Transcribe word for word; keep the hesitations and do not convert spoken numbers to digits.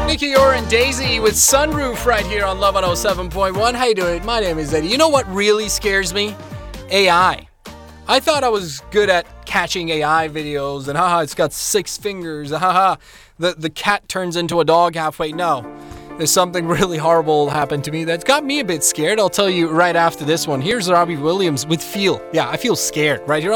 Nicky Orr and Daisy with Sunroof right here on Love one oh seven point one. How you doing? My name is Eddie. You know what really scares me? A I. I thought I was good at catching A I videos and haha, it's got six fingers. Haha, the, the cat turns into a dog halfway. No, there's something really horrible happened to me that's got me a bit scared. I'll tell you right after this one. Here's Robbie Williams with Feel. Yeah, I feel scared right here on